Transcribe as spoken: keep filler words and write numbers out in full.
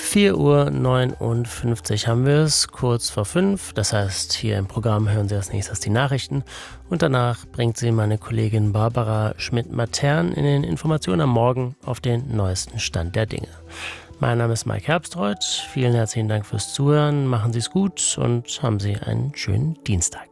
vier Uhr neunundfünfzig haben wir es, kurz vor fünf. Das heißt, hier im Programm hören Sie als nächstes die Nachrichten und danach bringt Sie meine Kollegin Barbara Schmidt-Matern in den Informationen am Morgen auf den neuesten Stand der Dinge. Mein Name ist Mike Herbstreuth. Vielen herzlichen Dank fürs Zuhören. Machen Sie es gut und haben Sie einen schönen Dienstag.